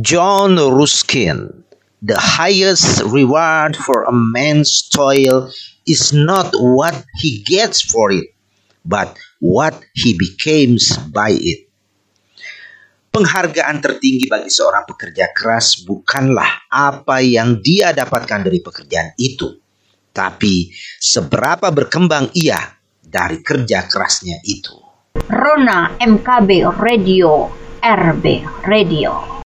John Ruskin, the highest reward for a man's toil is not what he gets for it, but what he becomes by it. Penghargaan tertinggi bagi seorang pekerja keras bukanlah apa yang dia dapatkan dari pekerjaan itu, tapi seberapa berkembang ia dari kerja kerasnya itu. Rona MKB Radio, RB Radio.